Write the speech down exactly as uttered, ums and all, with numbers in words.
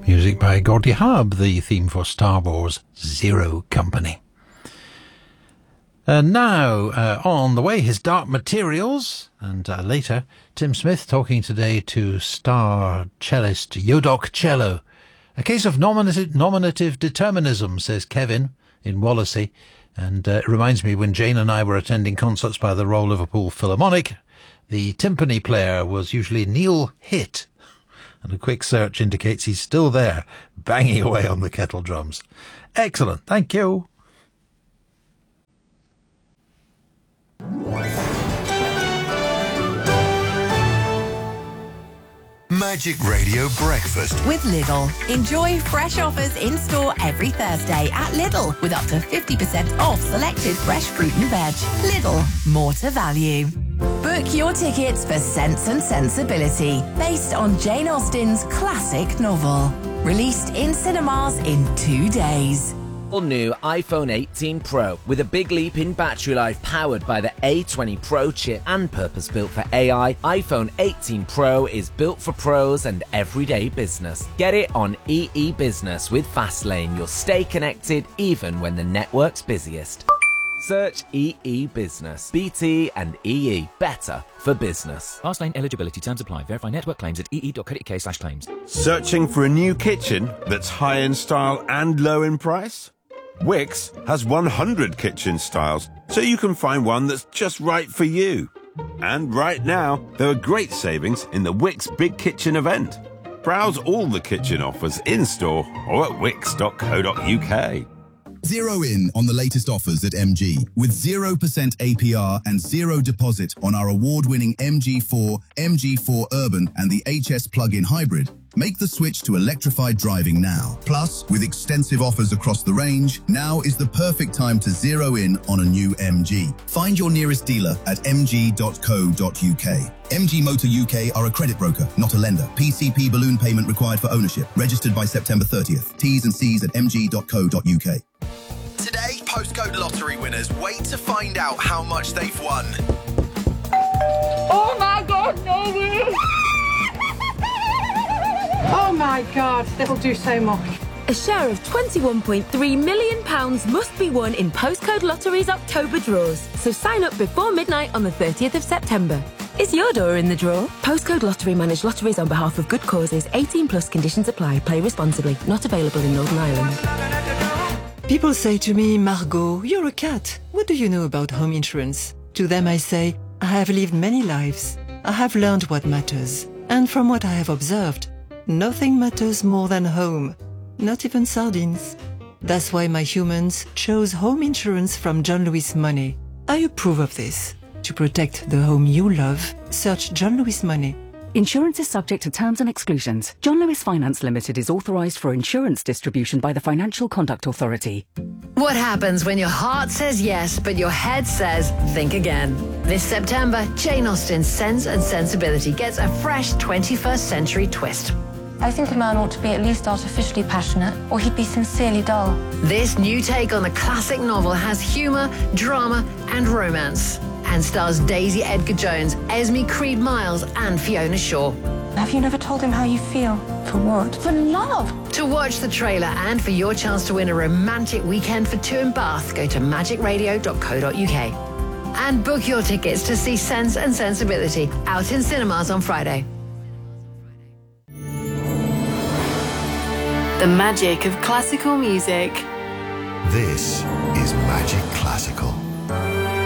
Music by Gordy Harb, the theme for Star Wars Zero Company. And now, uh, on the way, his Dark Materials, and uh, later, Tim Smith talking today to star cellist Yodok Cello. A case of nominative, nominative determinism, says Kevin in Wallasey. And uh, it reminds me when Jane and I were attending concerts by the Royal Liverpool Philharmonic, the timpani player was usually Neil Hitt. And a quick search indicates he's still there, banging away on the kettle drums. Excellent, thank you. Magic Radio Breakfast with Lidl. Enjoy fresh offers in store every Thursday at Lidl with up to fifty percent off selected fresh fruit and veg. Lidl, more to value. Book your tickets for Sense and Sensibility, based on Jane Austen's classic novel. Released in cinemas in two days. All new iPhone eighteen Pro with a big leap in battery life powered by the A twenty Pro chip and purpose-built for A I. iPhone eighteen Pro is built for pros and everyday business. Get it on E E Business with Fastlane. You'll stay connected even when the network's busiest. Search E E Business. B T and E E. Better for business. Fastlane eligibility terms apply. Verify network claims at ee.co.uk slash claims. Searching for a new kitchen that's high in style and low in price? Wix has one hundred kitchen styles, so you can find one that's just right for you. And right now, there are great savings in the Wix Big Kitchen event. Browse all the kitchen offers in-store or at wix dot co dot uk. Zero in on the latest offers at M G with zero percent A P R and zero deposit on our award-winning M G four, M G four Urban and the H S plug-in hybrid. Make the switch to electrified driving now. Plus, with extensive offers across the range, now is the perfect time to zero in on a new M G. Find your nearest dealer at m g dot co dot uk. M G Motor U K are a credit broker, not a lender. P C P balloon payment required for ownership. Registered by September thirtieth. T's and C's at m g dot co dot uk. Today, postcode lottery winners wait to find out how much they've won. Oh my God, no way! Oh my God, that'll do so much. A share of twenty-one point three million pounds must be won in Postcode Lottery's October draws, so sign up before midnight on the thirtieth of September. Is your door in the draw? Postcode Lottery manage lotteries on behalf of good causes. eighteen plus conditions apply. Play responsibly. Not available in Northern Ireland. People say to me, Margot, you're a cat. What do you know about home insurance? To them I say, I have lived many lives. I have learned what matters. And from what I have observed, nothing matters more than home. Not even sardines. That's why my humans chose home insurance from John Lewis Money. I approve of this. To protect the home you love, search John Lewis Money. Insurance is subject to terms and exclusions. John Lewis Finance Limited is authorised for insurance distribution by the Financial Conduct Authority. What happens when your heart says yes, but your head says think again? This September, Jane Austen's Sense and Sensibility gets a fresh twenty-first century twist. I think a man ought to be at least artificially passionate, or he'd be sincerely dull. This new take on the classic novel has humour, drama and romance, and stars Daisy Edgar Jones, Esme Creed Miles and Fiona Shaw. Have you never told him how you feel? For what? For love! To watch the trailer and for your chance to win a romantic weekend for two in Bath, go to magic radio dot co dot uk. And book your tickets to see Sense and Sensibility out in cinemas on Friday. The magic of classical music. This is Magic Classical.